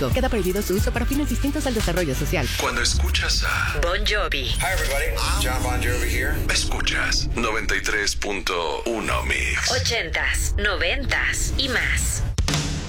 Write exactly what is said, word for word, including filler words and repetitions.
riesgo. Queda prohibido su uso para fines distintos al desarrollo social. Cuando escuchas a Bon Jovi. Hi everybody, John Bon Jovi here. Escuchas noventa y tres punto uno Mix. Ochentas, noventas y más.